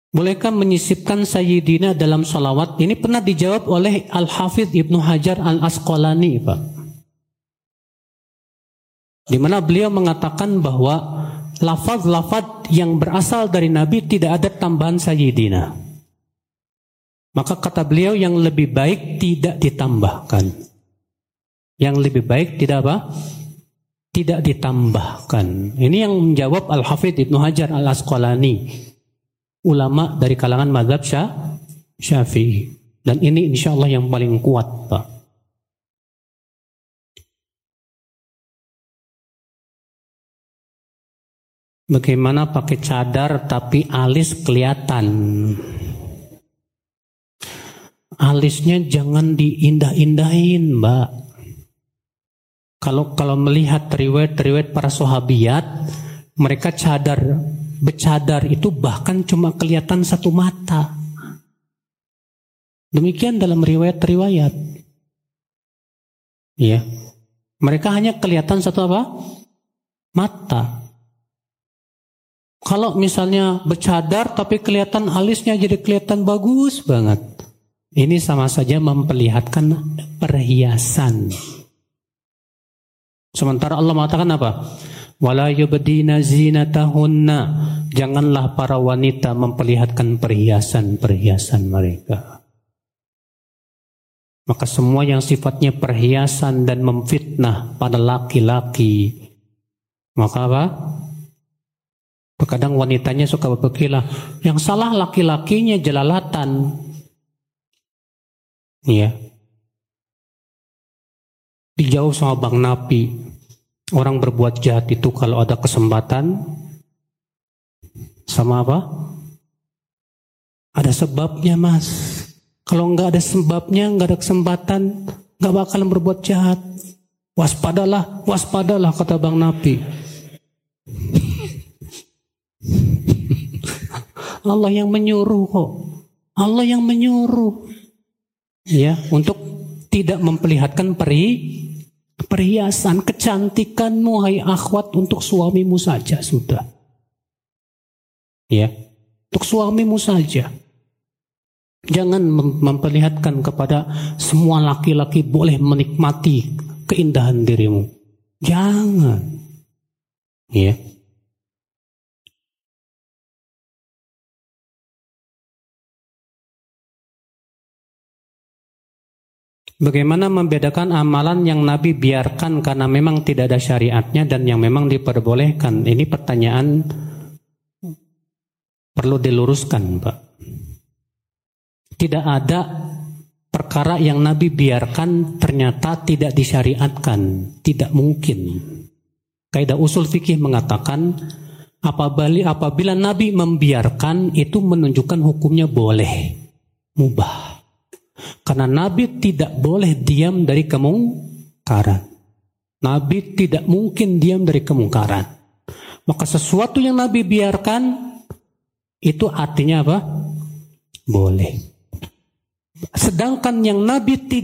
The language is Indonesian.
Bolehkah menyisipkan Sayyidina dalam salawat? Ini pernah dijawab oleh Al-Hafidh Ibnu Hajar Al-Asqalani, Pak. Di mana beliau mengatakan bahwa lafaz-lafaz yang berasal dari Nabi tidak ada tambahan Sayyidina. Maka kata beliau yang lebih baik tidak ditambahkan. Yang lebih baik tidak apa? Tidak ditambahkan. Ini yang menjawab Al-Hafidh Ibnu Hajar Al-Asqalani, ulama dari kalangan mazhab Syafi'i. Dan ini insya Allah yang paling kuat, Pak. Bagaimana pakai cadar tapi alis kelihatan? Alisnya jangan diindah-indahin, Mbak. Kalau melihat riwayat para sahabiat, mereka bercadar itu bahkan cuma kelihatan satu mata. Demikian dalam riwayat-riwayat. Ya. Mereka hanya kelihatan satu apa? Mata. Kalau misalnya bercadar tapi kelihatan alisnya jadi kelihatan bagus banget. Ini sama saja memperlihatkan perhiasan. Sementara Allah mengatakan apa? Wala yubdina zinatahunna. Janganlah para wanita memperlihatkan perhiasan-perhiasan mereka. Maka semua yang sifatnya perhiasan dan memfitnah pada laki-laki, maka apa? Terkadang wanitanya suka berpikirlah, yang salah laki-lakinya jelalatan. Ya. Dijauh sama Bang Napi. Orang berbuat jahat itu kalau ada kesempatan sama apa? Ada sebabnya, Mas. Kalau nggak ada sebabnya, nggak ada kesempatan, nggak bakalan berbuat jahat. Waspadalah, waspadalah, kata Bang Napi. Allah yang menyuruh kok. Allah yang menyuruh. Ya, untuk tidak memperlihatkan perhiasan. Kecantikanmu, hai akhwat, untuk suamimu saja sudah. Ya, untuk suamimu saja. Jangan memperlihatkan kepada semua laki-laki boleh menikmati keindahan dirimu. Jangan. Ya. Bagaimana membedakan amalan yang Nabi biarkan karena memang tidak ada syariatnya dan yang memang diperbolehkan? Ini pertanyaan perlu diluruskan, Pak. Tidak ada perkara yang Nabi biarkan ternyata tidak disyariatkan. Tidak mungkin. Kaidah usul fikih mengatakan apabila Nabi membiarkan itu menunjukkan hukumnya boleh, mubah. Karena Nabi tidak boleh diam dari kemungkaran. Nabi tidak mungkin diam dari kemungkaran. Maka sesuatu yang Nabi biarkan itu artinya apa? Boleh. Sedangkan yang Nabi tidak